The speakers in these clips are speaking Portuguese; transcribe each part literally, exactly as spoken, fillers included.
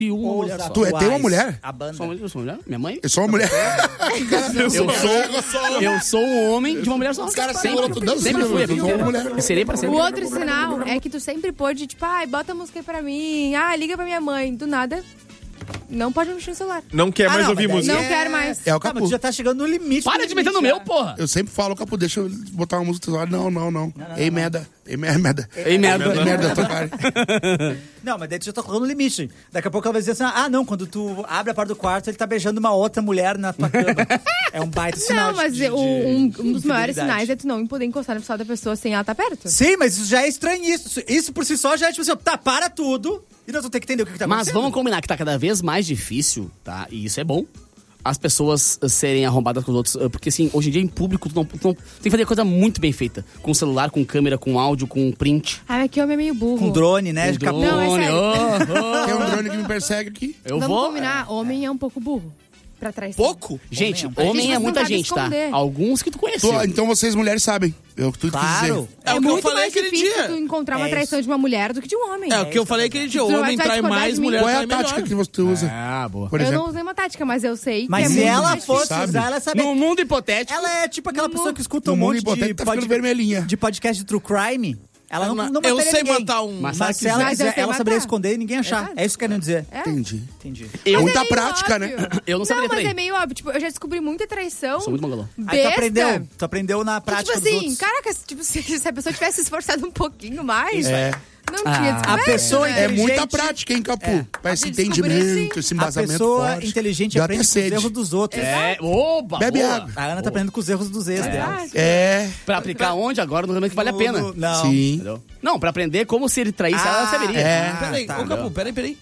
e uma mulher só. Tu é, tem uma mulher? A banda. Sou, eu sou mulher? Minha mãe? Eu sou uma mulher. Eu sou, eu sou um homem de uma mulher só. Os caras sempre, seguram tudo. sempre fui a vida Eu sou uma inteira. mulher. E serei pra O sempre. outro sinal é que tu sempre pôde, tipo, ai, bota a música aí pra mim. Ah, liga pra minha mãe. Do nada, não pode mexer no celular. Não quer Ah, mais não, ouvir mas daí música. Não quero mais. É o Ah, mas Capu. tu já tá chegando no limite. Para do de meter no limite, meu, já. porra. Eu sempre falo, Capu, deixa eu botar uma música. Não, não, não. Ei, merda. Ei, merda. Ei, merda. Ei, merda, tua cara. Não, mas daí tu já tá colocando no limite. Daqui a pouco ela vai dizer assim, ah, não, quando tu abre a porta do quarto, ele tá beijando uma outra mulher na tua cama. É um baita sinal Não, mas de, de, o- um, um dos infidelidade. maiores sinais é tu não poder encostar no pessoal da pessoa sem ela estar perto. Sim, mas isso já é estranho. Isso, isso por si só já é tipo assim, tá, para tudo. E nós vamos ter que entender o que, que tá Mas acontecendo. vamos combinar que tá cada vez mais difícil, tá? E isso é bom. As pessoas uh, serem arrombadas com os outros. uh, Porque, assim, hoje em dia, em público, tu não, tu não- tem que fazer coisa muito bem feita. Com celular, com câmera, com áudio, com print. Ah, aqui homem é meio burro. Com drone, né? Com de Capu. drone, Não, é sério. oh, oh. Tem um drone que me persegue aqui. Eu Vamos vou... combinar, homem é um pouco burro. Pra trás. Pouco? Gente, Homem é- homem Gente, é você muita não sabe gente, tá? esconder. Alguns que tu conheceu. Tô- então vocês mulheres sabem. É o que tu quis Claro. dizer. É, o que eu muito falei mais aquele difícil dia. tu encontrar uma É traição isso. de uma mulher do que de um homem. É, o que eu falei aquele dia. O Tu vai homem trai discordar mais, de mim. mulher Qual é trai a melhor. tática que você usa? Ah, boa. Por Eu exemplo. não usei uma tática, mas eu sei Mas que é se muito ela mais fosse difícil. usar, ela sabe. No mundo hipotético... Ela é tipo aquela No pessoa mundo- que escuta um No mundo monte de, hipotético tá ficando pod- vermelhinha. de podcast de true crime. Ela não, não Eu mataria sei ninguém. matar um... Mas- Mas se ela Mas eu quiser, sei ela saberia matar. esconder e ninguém achar. Exato. É isso que querem dizer. É. Entendi. Entendi. Eu, Muita é meio prática, óbvio. né? eu não saberia Não, mas trair. é meio óbvio. Tipo, eu já descobri muita traição. Sou muito mongolão. Besta. Aí tu aprendeu. Tu aprendeu na Que, prática tipo dos assim, outros. caraca, se, tipo, se, se a pessoa tivesse se esforçado um pouquinho mais, É. não Ah. tinha A descoberto, pessoa né? É muita Inteligente. prática, hein, Capu? É. Pra esse De descobrir, entendimento, sim. esse A embasamento pessoa forte. inteligente Dá aprende até com os sede. erros dos outros. É, oba, Bebe boa. água. A Ana tá aprendendo com os erros dos ex dela. Exato. É, Pra aplicar onde? Agora no momento que vale a pena. No- Não. sim. Entendeu? Não, pra aprender como se ele traísse, ela Ah, saberia. é. Peraí, tá. ô Capu, peraí, peraí.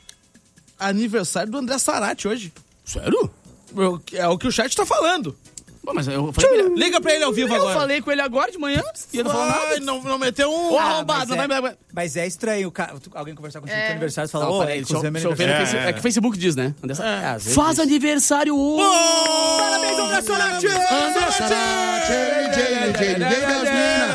Aniversário do André Sarati hoje. Sério? Eu- É o que o chat tá falando. Bom, mas eu falei com ele... Liga pra ele ao vivo Eu agora. falei com ele agora de manhã e ele não falou Ai, nada. não, não meteu um... Ô, Ah, arrombado, mas não é- vai... vai- Mas é estranho o cara, tu- alguém conversar contigo no É. teu aniversário e falar, Não, ô, peraí, deixa eu, inclusive é meu deixa eu ver no aniversário. Facebook. É que o Facebook diz, né? André Sarati. É, às vezes Faz diz. aniversário hoje! Parabéns, André Sarati! André Sarati, J J, J J das minas.